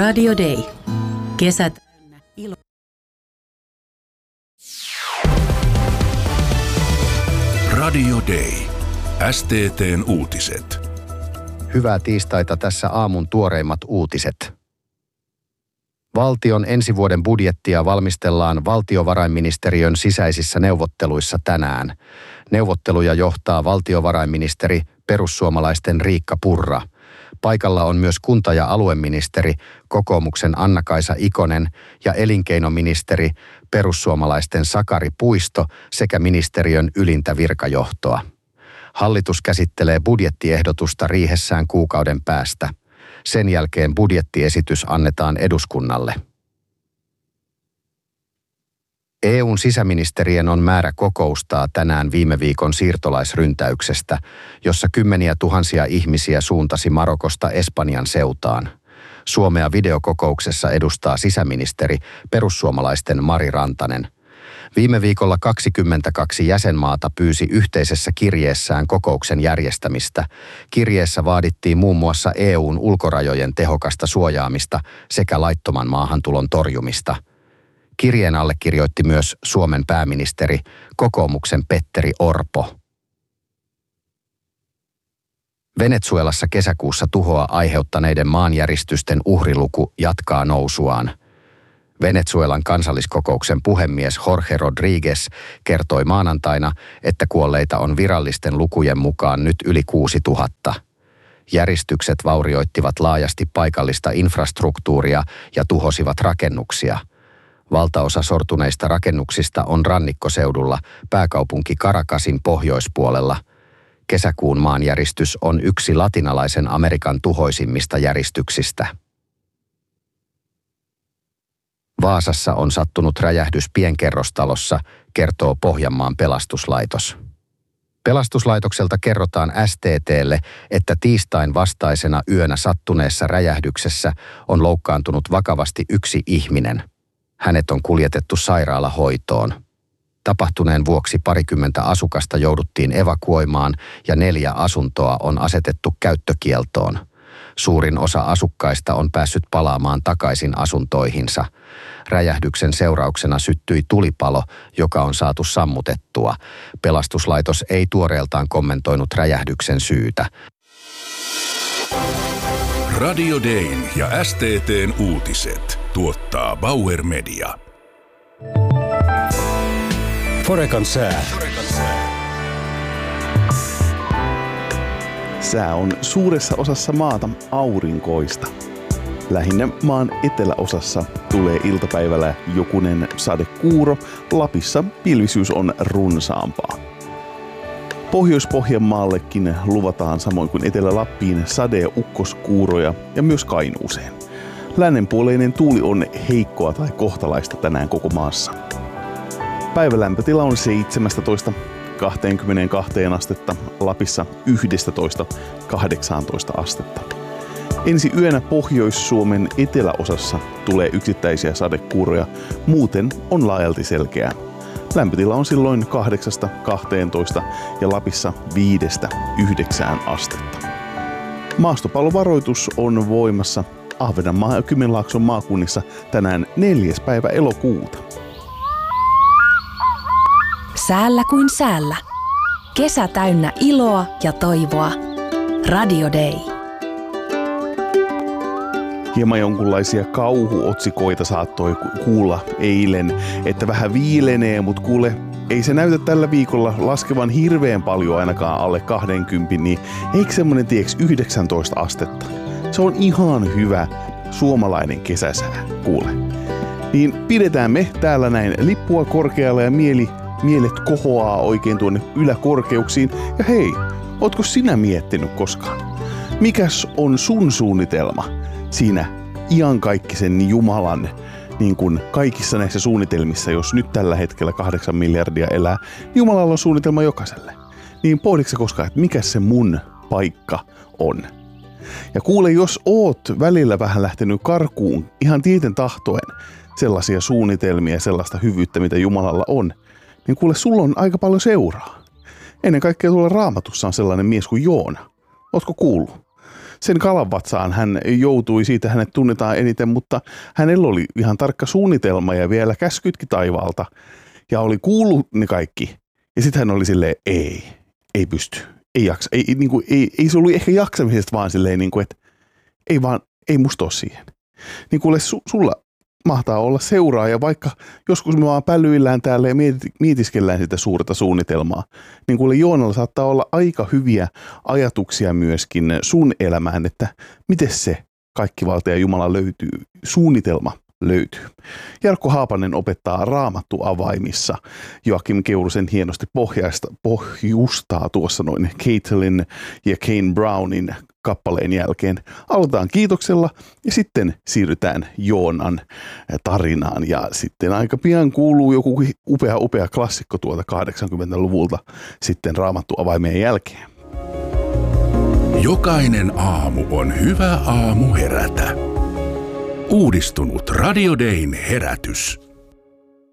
Radio Day. Kesä täynnä ilo. Radio Day. STT:n uutiset. Hyvää tiistaita, tässä aamun tuoreimmat uutiset. Valtion ensi vuoden budjettia valmistellaan valtiovarainministeriön sisäisissä neuvotteluissa tänään. Neuvotteluja johtaa valtiovarainministeri perussuomalaisten Riikka Purra. Paikalla on myös kunta- ja alueministeri, kokoomuksen Anna-Kaisa Ikonen ja elinkeinoministeri, perussuomalaisten Sakari Puisto sekä ministeriön ylintä virkajohtoa. Hallitus käsittelee budjettiehdotusta riihessään kuukauden päästä. Sen jälkeen budjettiesitys annetaan eduskunnalle. EU:n sisäministerien on määrä kokoustaa tänään viime viikon siirtolaisryntäyksestä, jossa kymmeniä tuhansia ihmisiä suuntasi Marokosta Espanjan seutaan. Suomea videokokouksessa edustaa sisäministeri, perussuomalaisten Mari Rantanen. Viime viikolla 22 jäsenmaata pyysi yhteisessä kirjeessään kokouksen järjestämistä. Kirjeessä vaadittiin muun muassa EU:n ulkorajojen tehokasta suojaamista sekä laittoman maahantulon torjumista. Kirjeen allekirjoitti myös Suomen pääministeri, kokoomuksen Petteri Orpo. Venezuelassa kesäkuussa tuhoa aiheuttaneiden maanjäristysten uhriluku jatkaa nousuaan. Venezuelan kansalliskokouksen puhemies Jorge Rodríguez kertoi maanantaina, että kuolleita on virallisten lukujen mukaan nyt yli 6000. Järistykset vaurioittivat laajasti paikallista infrastruktuuria ja tuhosivat rakennuksia. Valtaosa sortuneista rakennuksista on rannikkoseudulla, pääkaupunki Caracasin pohjoispuolella. Kesäkuun maanjäristys on yksi latinalaisen Amerikan tuhoisimmista järistyksistä. Vaasassa on sattunut räjähdys pienkerrostalossa, kertoo Pohjanmaan pelastuslaitos. Pelastuslaitokselta kerrotaan STT:lle, että tiistain vastaisena yönä sattuneessa räjähdyksessä on loukkaantunut vakavasti yksi ihminen. Hänet on kuljetettu sairaalahoitoon. Tapahtuneen vuoksi 20 asukasta jouduttiin evakuoimaan ja 4 asuntoa on asetettu käyttökieltoon. Suurin osa asukkaista on päässyt palaamaan takaisin asuntoihinsa. Räjähdyksen seurauksena syttyi tulipalo, joka on saatu sammutettua. Pelastuslaitos ei tuoreeltaan kommentoinut räjähdyksen syytä. Radio Dayn ja STT:n uutiset tuottaa Bauer Media. Forecan sää. Sää on suuressa osassa maata aurinkoista. Lähinnä maan eteläosassa tulee iltapäivällä jokunen sadekuuro, Lapissa pilvisyys on runsaampaa. Pohjois-Pohjanmaallekin luvataan samoin kuin Etelä-Lappiin sade- ja ukkoskuuroja ja myös Kainuuseen. Lännenpuoleinen tuuli on heikkoa tai kohtalaista tänään koko maassa. Päivälämpötila on 17–22 astetta, Lapissa 11–18 astetta. Ensi yönä Pohjois-Suomen eteläosassa tulee yksittäisiä sadekuuroja, muuten on laajalti selkeää. Lämpötila on silloin 8–12 ja Lapissa 5–9 astetta. Maastopallovaroitus on voimassa Ahvenanmaan ja Kymenlaakson maakunnissa tänään 4. päivä elokuuta. Säällä kuin säällä. Kesä täynnä iloa ja toivoa. Radio Day. Hieman jonkunlaisia kauhuotsikoita saattoi kuulla eilen, että vähän viilenee, mutta kuule, ei se näytä tällä viikolla laskevan hirveän paljon ainakaan alle 20, niin eikö semmonen 19 astetta? Se on ihan hyvä suomalainen kesäsää, kuule. Niin pidetään me täällä näin lippua korkealla ja mielet kohoaa oikein tuonne yläkorkeuksiin. Ja hei, ootko sinä miettinyt koskaan? Mikäs on sun suunnitelma siinä iankaikkisen Jumalan, niin kuin kaikissa näissä suunnitelmissa, jos nyt tällä hetkellä 8 miljardia elää, Jumalalla on suunnitelma jokaiselle. Niin pohditko koskaan, että mikä se mun paikka on? Ja kuule, jos oot välillä vähän lähtenyt karkuun ihan tieten tahtoen sellaisia suunnitelmia, sellaista hyvyyttä, mitä Jumalalla on, niin kuule, sulla on aika paljon seuraa. Ennen kaikkea tuolla Raamatussa on sellainen mies kuin Joona. Ootko kuullut? sen kalanvatsaan hän joutui, siitä hänet tunnetaan eniten, mutta hänellä oli ihan tarkka suunnitelma ja vielä käskytkin taivaalta ja oli kuullut ne kaikki. Ja sitten hän oli silleen, ei pysty, ei jaksa, ei se ollut ehkä jaksamisesta vaan silleen, niin kuin, että ei musta ole siihen. Niin kuule, sulla mahtaa olla seuraaja, vaikka joskus me vaan pälyillään täällä ja mietiskellään sitä suurta suunnitelmaa. Niin kuule, Joonalla saattaa olla aika hyviä ajatuksia myöskin sun elämään, että miten se kaikkivalta ja Jumala löytyy, suunnitelma löytyy. Jarkko Haapanen opettaa Raamattu-avaimissa. Joakim Keurusen hienosti pohjustaa tuossa noin Caitlin ja Kane Brownin kappaleen jälkeen. Aloitetaan kiitoksella ja sitten siirrytään Joonan tarinaan. Ja sitten aika pian kuuluu joku upea klassikko tuolta 80-luvulta sitten Raamattu-avaimien jälkeen. Jokainen aamu on hyvä aamu herätä. Uudistunut Radio Dayn herätys.